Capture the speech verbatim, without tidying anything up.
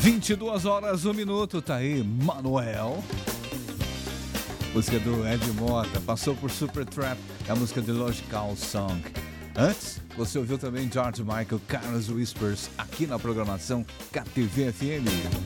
vinte e duas horas, um minuto, tá aí, Manuel. Música do Ed Mota, passou por Supertramp, é a música de Logical Song. Antes, você ouviu também George Michael, Carlos Whispers, aqui na programação K T V F M.